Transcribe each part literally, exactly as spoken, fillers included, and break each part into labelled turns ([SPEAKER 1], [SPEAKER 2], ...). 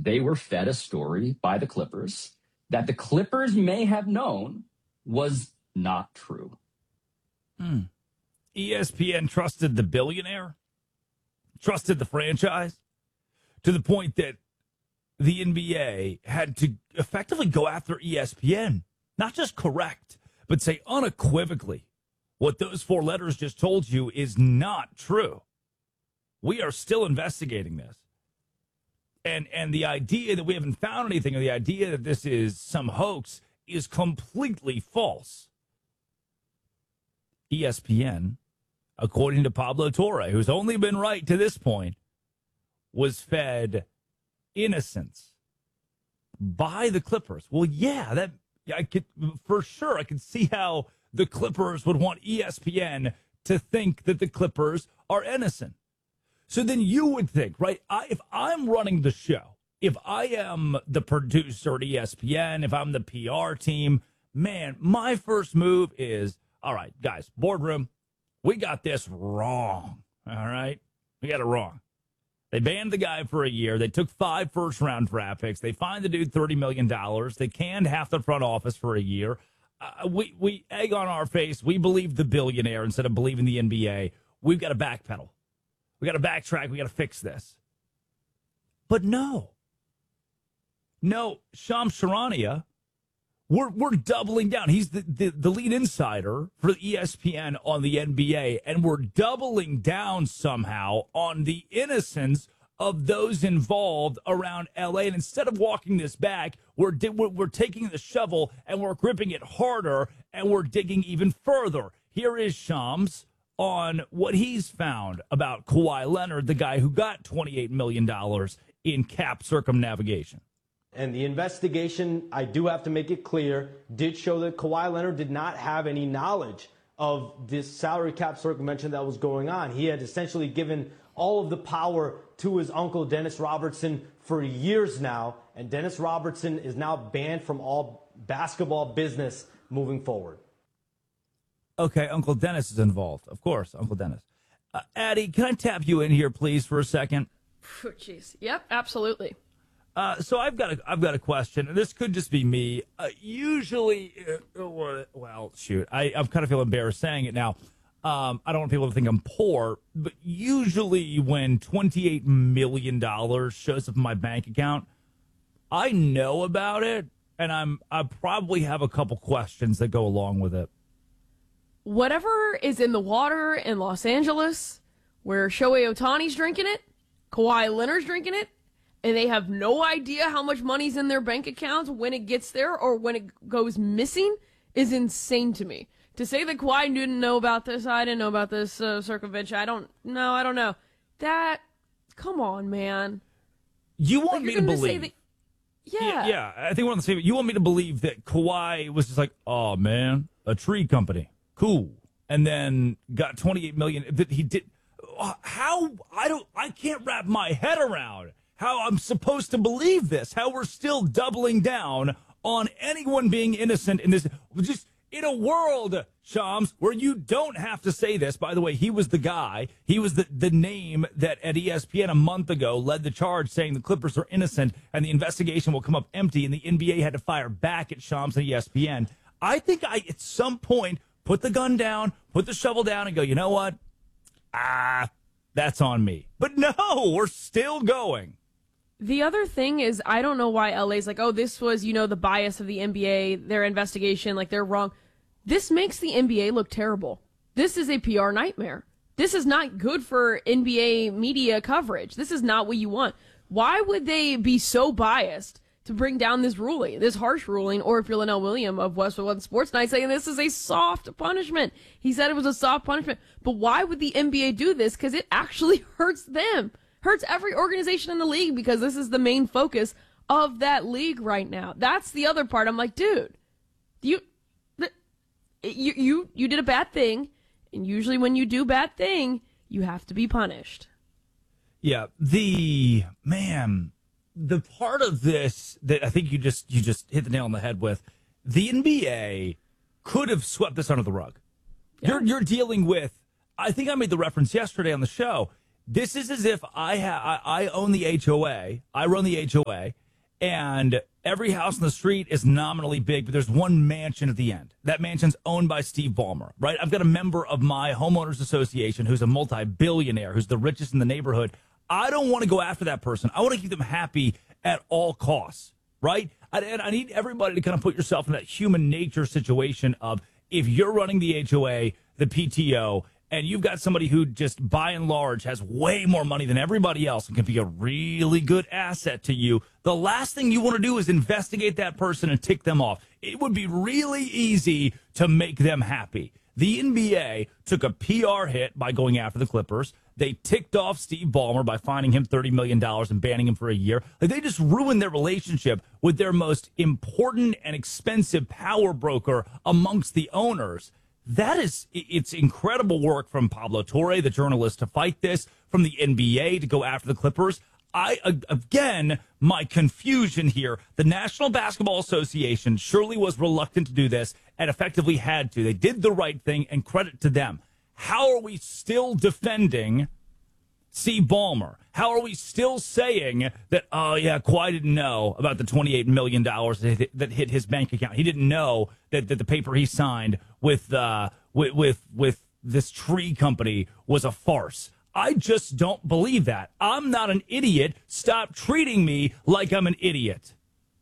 [SPEAKER 1] they were fed a story by the Clippers that the Clippers may have known was not true.
[SPEAKER 2] Hmm. E S P N trusted the billionaire, trusted the franchise, to the point that the N B A had to effectively go after E S P N, not just correct, but say unequivocally, what those four letters just told you is not true. We are still investigating this. And and the idea that we haven't found anything, or the idea that this is some hoax, is completely false. E S P N, according to Pablo Torre, who's only been right to this point, was fed innocence by the Clippers. Well, yeah, that I could for sure. I could see how the Clippers would want E S P N to think that the Clippers are innocent. So then you would think, right, I, if I'm running the show, if I am the producer at E S P N, if I'm the P R team, man, my first move is, all right, guys, boardroom, we got this wrong, all right? We got it wrong. They banned the guy for a year. They took five first-round draft picks. They fined the dude thirty million dollars. They canned half the front office for a year. Uh, we, we egg on our face. We believe the billionaire instead of believing the N B A. We've got to backpedal. We got to backtrack. We got to fix this. But no. No, Shams Charania, we're, we're doubling down. He's the, the, the lead insider for E S P N on the N B A, and we're doubling down somehow on the innocence of those involved around L A. And instead of walking this back, we're, we're, we're taking the shovel and we're gripping it harder, and we're digging even further. Here is Shams on what he's found about Kawhi Leonard, the guy who got twenty-eight million dollars in cap circumnavigation.
[SPEAKER 3] And the investigation, I do have to make it clear, did show that Kawhi Leonard did not have any knowledge of this salary cap circumvention that was going on. He had essentially given all of the power to his uncle, Dennis Robertson, for years now. And Dennis Robertson is now banned from all basketball business moving forward.
[SPEAKER 2] Okay, Uncle Dennis is involved. Of course, Uncle Dennis. Uh, Addie, can I tap you in here, please, for a second?
[SPEAKER 4] Oh, jeez. Yep, absolutely.
[SPEAKER 2] Uh, so I've got a I've got a question, and this could just be me. Uh, usually, uh, well, shoot, I, I'm kind of feel embarrassed saying it now. Um, I don't want people to think I'm poor, but usually when twenty-eight million dollars shows up in my bank account, I know about it, and I'm I probably have a couple questions that go along with it.
[SPEAKER 4] Whatever is in the water in Los Angeles, where Shohei Ohtani's drinking it, Kawhi Leonard's drinking it, and they have no idea how much money's in their bank accounts when it gets there or when it goes missing, is insane to me. To say that Kawhi didn't know about this, I didn't know about this uh, circumvention, I don't know, I don't know. That, come on, man.
[SPEAKER 2] You want
[SPEAKER 4] like,
[SPEAKER 2] me to believe...
[SPEAKER 4] That, yeah.
[SPEAKER 2] yeah. Yeah, I think we're on the same... You want me to believe that Kawhi was just like, oh, man, a tree company. Cool. And then got twenty-eight million dollars. That he did. How? I don't, I can't wrap my head around how I'm supposed to believe this, how we're still doubling down on anyone being innocent in this. Just in a world, Shams, where you don't have to say this. By the way, he was the guy, he was the, the name that at E S P N a month ago led the charge saying the Clippers are innocent and the investigation will come up empty, and the N B A had to fire back at Shams and E S P N. I think I, at some point, put the gun down, put the shovel down, and go, you know what? Ah, that's on me. But no, we're still going.
[SPEAKER 4] The other thing is, I don't know why L A's like, oh, this was, you know, the bias of the N B A, their investigation, like they're wrong. This makes the N B A look terrible. This is a P R nightmare. This is not good for N B A media coverage. This is not what you want. Why would they be so biased to bring down this ruling, this harsh ruling, or if you're Linnell Williams of Westwood One Sports Night saying this is a soft punishment. He said it was a soft punishment. But why would the N B A do this? Because it actually hurts them. Hurts every organization in the league because this is the main focus of that league right now. That's the other part. I'm like, dude, you, you, you, you did a bad thing. And usually when you do bad thing, you have to be punished.
[SPEAKER 2] Yeah. The, man... The part of this that I think you just you just hit the nail on the head with, the N B A could have swept this under the rug. Yeah. You're you're dealing with, I think I made the reference yesterday on the show, This is as if I, ha- I I own the H O A, I run the H O A, and every house on the street is nominally big, but there's one mansion at the end. That mansion's owned by Steve Ballmer, right? I've got a member of my homeowners association who's a multi-billionaire, who's the richest in the neighborhood. I don't want to go after that person. I want to keep them happy at all costs, right? I, and I need everybody to kind of put yourself in that human nature situation of if you're running the H O A, the P T O, and you've got somebody who just by and large has way more money than everybody else and can be a really good asset to you, the last thing you want to do is investigate that person and tick them off. It would be really easy to make them happy. The N B A took a P R hit by going after the Clippers. They ticked off Steve Ballmer by fining him thirty million dollars and banning him for a year. Like, they just ruined their relationship with their most important and expensive power broker amongst the owners. That is, it's incredible work from Pablo Torre, the journalist, to fight this, from the N B A to go after the Clippers. I, again, my confusion here, the National Basketball Association surely was reluctant to do this and effectively had to. They did the right thing, and credit to them. How are we still defending Steve Ballmer? How are we still saying that, oh, yeah, Kawhi didn't know about the twenty-eight million dollars that hit, that hit his bank account? He didn't know that, that the paper he signed with, uh, with, with, with this tree company was a farce. I just don't believe that. I'm not an idiot. Stop treating me like I'm an idiot.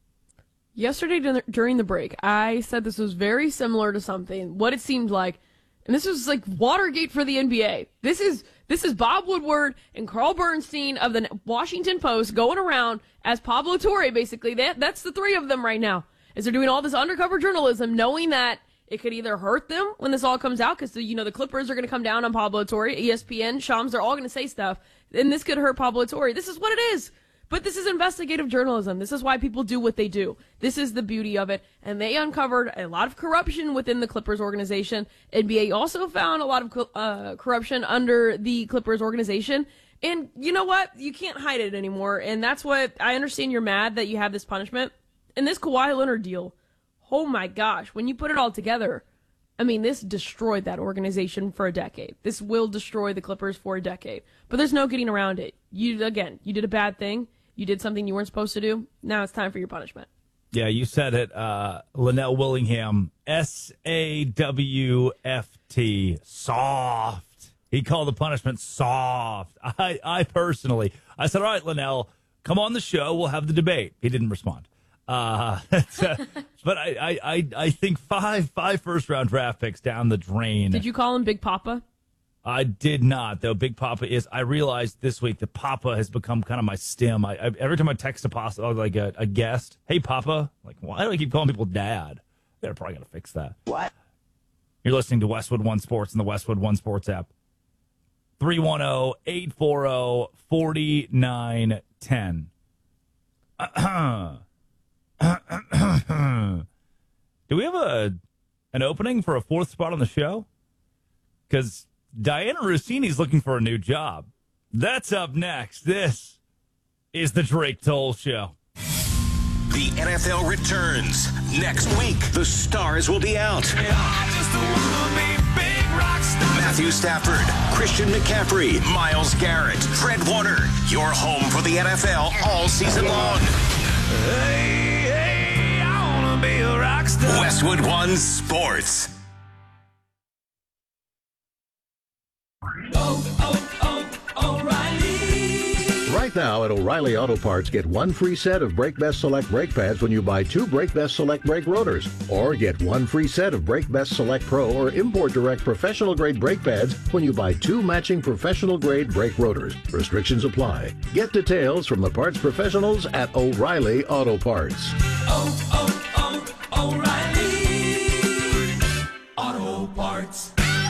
[SPEAKER 4] Yesterday during the break, I said this was very similar to something, what it seemed like, and this was like Watergate for the N B A. This is this is Bob Woodward and Carl Bernstein of the Washington Post going around as Pablo Torre, basically. That, that's the three of them right now, as they're doing all this undercover journalism, knowing that it could either hurt them when this all comes out, because, you know, the Clippers are going to come down on Pablo Torre, E S P N, Shams, they're all going to say stuff, and this could hurt Pablo Torre. This is what it is. But this is investigative journalism. This is why people do what they do. This is the beauty of it. And they uncovered a lot of corruption within the Clippers organization. N B A also found a lot of uh, corruption under the Clippers organization. And you know what? You can't hide it anymore. And that's what, I understand you're mad that you have this punishment. And this Kawhi Leonard deal, oh my gosh, when you put it all together, I mean, this destroyed that organization for a decade. This will destroy the Clippers for a decade. But there's no getting around it. You, again, you did a bad thing. You did something you weren't supposed to do. Now it's time for your punishment.
[SPEAKER 2] Yeah, you said it. Uh, Linnell Willingham, S A W F T, soft. He called the punishment soft. I, I personally, I said, all right, Linnell, come on the show. We'll have the debate. He didn't respond. Uh, uh, but I, I, I think five, five first round draft picks down the drain.
[SPEAKER 4] Did you call him Big Papa?
[SPEAKER 2] I did not, though. Big Papa is. I realized this week that Papa has become kind of my stim. I, I every time I text a pasta, like a, a guest, hey Papa, like why do I keep calling people Dad? They're probably gonna fix that. What? You're listening to Westwood One Sports and the Westwood One Sports app. three one zero, eight four zero, four nine one zero. Do we have a an opening for a fourth spot on the show? Because Diana Rossini's looking for a new job. That's up next. This is the Drake Toll Show.
[SPEAKER 5] The N F L returns next week. The stars will be out. Matthew Stafford, Christian McCaffrey, Myles Garrett, Fred Warner. Your home for the N F L all season long. Hey, hey, I wanna be a rock star. Westwood One Sports.
[SPEAKER 6] Oh, oh, oh, O'Reilly. Right now at O'Reilly Auto Parts, get one free set of Brake Best Select brake pads when you buy two Brake Best Select brake rotors. Or get one free set of Brake Best Select Pro or Import Direct professional grade brake pads when you buy two matching professional grade brake rotors. Restrictions apply. Get details from the parts professionals at O'Reilly Auto Parts. Oh, oh, oh, O'Reilly Auto Parts.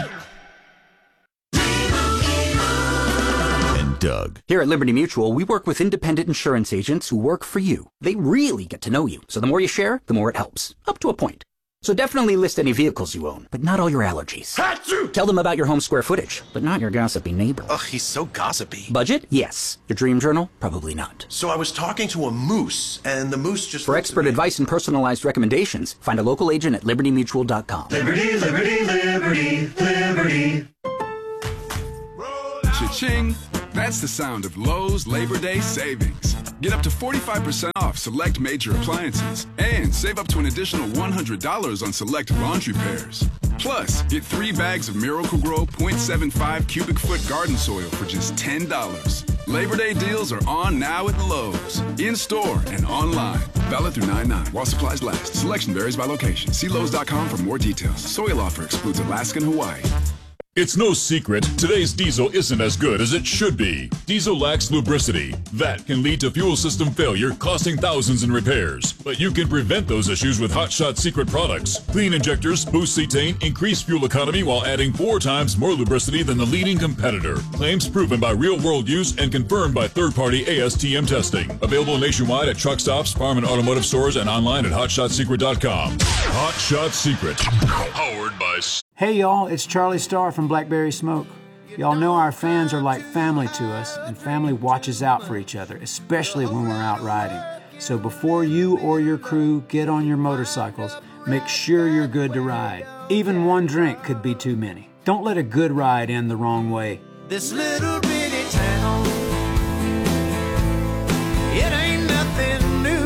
[SPEAKER 7] Doug. Here at Liberty Mutual, we work with independent insurance agents who work for you. They really get to know you. So the more you share, the more it helps. Up to a point. So definitely list any vehicles you own, but not all your allergies. Achoo! Tell them about your home square footage, but not your gossipy neighbor.
[SPEAKER 8] Ugh, he's so gossipy.
[SPEAKER 7] Budget? Yes. Your dream journal? Probably not.
[SPEAKER 8] So I was talking to a moose, and the moose just...
[SPEAKER 7] For expert advice and personalized recommendations, find a local agent at liberty mutual dot com.
[SPEAKER 9] Liberty, liberty, liberty, liberty.
[SPEAKER 10] Cha-ching.
[SPEAKER 9] That's the sound of Lowe's Labor Day savings. Get up to forty-five percent off select major appliances and save up to an additional one hundred dollars on select laundry pairs. Plus, get three bags of Miracle-Gro point seven five cubic foot garden soil for just ten dollars. Labor Day deals are on now at Lowe's, in-store and online. Valid through nine nine while supplies last. Selection varies by location. See Lowe's dot com for more details. Soil offer excludes Alaska and Hawaii.
[SPEAKER 10] It's no secret, today's diesel isn't as good as it should be. Diesel lacks lubricity. That can lead to fuel system failure, costing thousands in repairs. But you can prevent those issues with Hot Shot Secret products. Clean injectors, boost cetane, increase fuel economy while adding four times more lubricity than the leading competitor. Claims proven by real-world use and confirmed by third-party A S T M testing. Available nationwide at truck stops, farm and automotive stores, and online at hot shot secret dot com. Hot Shot Secret. Powered by...
[SPEAKER 11] Hey y'all, it's Charlie Starr from Blackberry Smoke. Y'all know our fans are like family to us, and family watches out for each other, especially when we're out riding. So before you or your crew get on your motorcycles, make sure you're good to ride. Even one drink could be too many. Don't let a good ride end the wrong way.
[SPEAKER 12] This little bitty town, it ain't nothing new.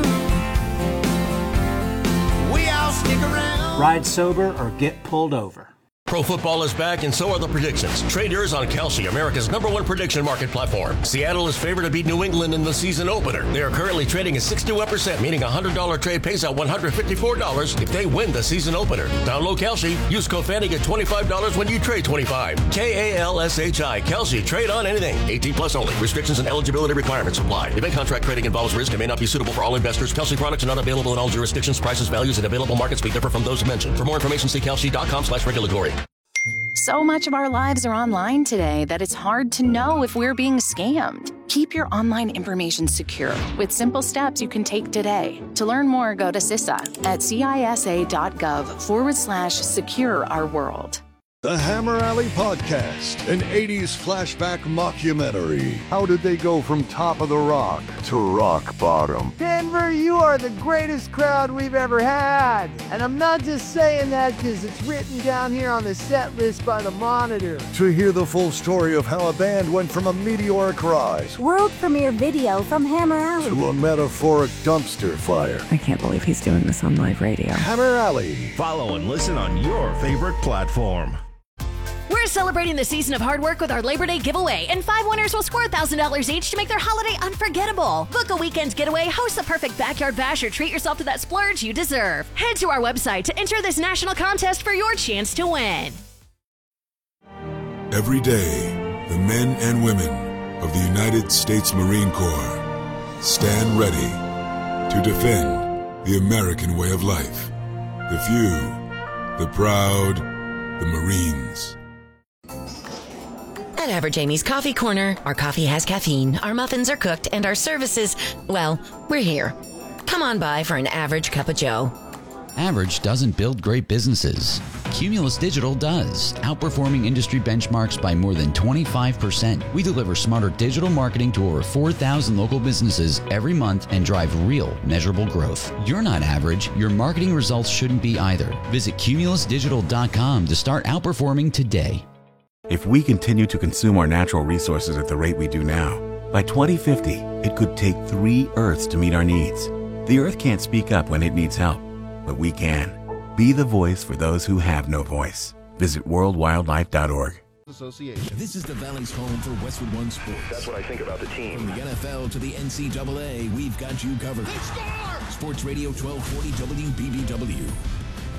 [SPEAKER 12] We all stick around.
[SPEAKER 11] Ride sober or get pulled over.
[SPEAKER 13] Pro football is back, and so are the predictions. Trade yours on Kalshi, America's number one prediction market platform. Seattle is favored to beat New England in the season opener. They are currently trading at sixty-one percent, meaning a one hundred dollars trade pays out one hundred fifty-four dollars if they win the season opener. Download Kalshi. Use code Fanny, get twenty-five dollars when you trade twenty-five dollars. K A L S H I. Kalshi. Trade on anything. eighteen plus only. Restrictions and eligibility requirements apply. Event contract trading involves risk and may not be suitable for all investors. Kalshi products are not available in all jurisdictions. Prices, values, and available markets may differ from those mentioned. For more information, see kalshi dot com slash regulatory.
[SPEAKER 14] So much of our lives are online today that it's hard to know if we're being scammed. Keep your online information secure with simple steps you can take today. To learn more, go to C I S A at C I S A dot gov forward slash secure our world.
[SPEAKER 15] The Hammer Alley Podcast, an eighties flashback mockumentary. How did they go from top of the rock to rock bottom?
[SPEAKER 16] Denver, you are the greatest crowd we've ever had. And I'm not just saying that because it's written down here on the set list by the Monitor.
[SPEAKER 15] To hear the full story of how a band went from a meteoric rise,
[SPEAKER 17] world premiere video from Hammer Alley,
[SPEAKER 15] to a metaphoric dumpster fire.
[SPEAKER 17] I can't believe he's doing this on live radio.
[SPEAKER 15] Hammer Alley.
[SPEAKER 18] Follow and listen on your favorite platform.
[SPEAKER 19] We're celebrating the season of hard work with our Labor Day giveaway, and five winners will score one thousand dollars each to make their holiday unforgettable. Book a weekend getaway, host the perfect backyard bash, or treat yourself to that splurge you deserve. Head to our website to enter this national contest for your chance to win.
[SPEAKER 20] Every day, the men and women of the United States Marine Corps stand ready to defend the American way of life. The few, the proud, the Marines.
[SPEAKER 21] At Average Amy's Coffee Corner, our coffee has caffeine, our muffins are cooked, and our services, well, we're here. Come on by for an average cup of joe.
[SPEAKER 22] Average doesn't build great businesses. Cumulus Digital does, outperforming industry benchmarks by more than twenty-five percent. We deliver smarter digital marketing to over four thousand local businesses every month and drive real, measurable growth. You're not average. Your marketing results shouldn't be either. Visit cumulus digital dot com to start outperforming today.
[SPEAKER 23] If we continue to consume our natural resources at the rate we do now, by twenty fifty, it could take three Earths to meet our needs. The Earth can't speak up when it needs help, but we can. Be the voice for those who have no voice. Visit world wildlife dot org.
[SPEAKER 24] Association. This is the Valley's home for Westwood One Sports.
[SPEAKER 25] That's what I think about the team.
[SPEAKER 24] From the N F L to the N C double A, we've got you covered. Sports Radio twelve forty W B B W.